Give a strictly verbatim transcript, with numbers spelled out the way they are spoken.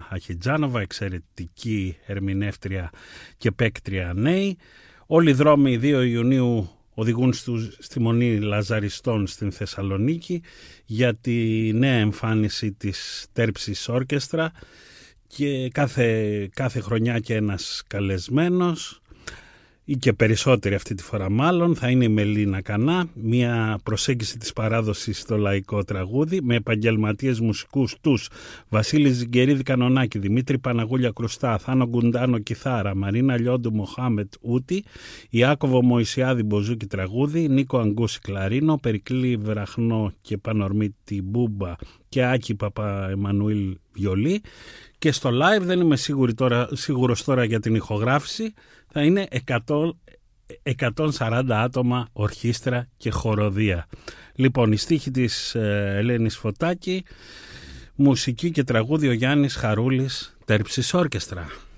Αχιτζάνοβα, εξαιρετική ερμηνεύτρια και παίκτρια νέη. Όλοι οι δρόμοι δύο Ιουνίου οδηγούν στους, στη Μονή Λαζαριστών στην Θεσσαλονίκη για τη νέα εμφάνιση της Τέρψης Όρκεστρα και κάθε, κάθε χρονιά και ένας καλεσμένος ή και περισσότεροι αυτή τη φορά μάλλον. Θα είναι η Μελίνα Κανά, μια προσέγγιση της παράδοσης στο λαϊκό τραγούδι με επαγγελματίες μουσικούς τους Βασίλη Ζιγκερίδη Κανονάκη, Δημήτρη Παναγούλια Κρουστά, Θάνο Γκουντάνο Κιθάρα, Μαρίνα Λιόντου Μοχάμετ Ούτη, Ιάκωβο Μωυσιάδη Μποζούκι τραγούδι, Νίκο Αγκούση Κλαρίνο, Περικλή Βραχνό και Πανορμίτη Μπούμπα και Άκη Παπα Εμμανουήλ Βιολί. Και στο live δεν είμαι σίγουρη τώρα, σίγουρος τώρα για την ηχογράφηση, θα είναι εκατόν σαράντα άτομα, ορχήστρα και χοροδία. Λοιπόν, η στίχη της ε, Ελένης Φωτάκη, μουσική και τραγούδι ο Γιάννης Χαρούλης, Τέρψης Όρκεστρα.